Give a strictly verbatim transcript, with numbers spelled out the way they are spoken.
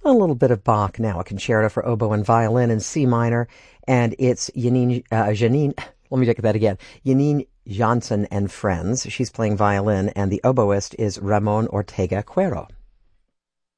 A little bit of Bach now, a concerto for oboe and violin in C minor, and it's Janine, uh, Janine, let me take that again, Janine Janssen and Friends. She's playing violin, and the oboist is Ramon Ortega Cuero.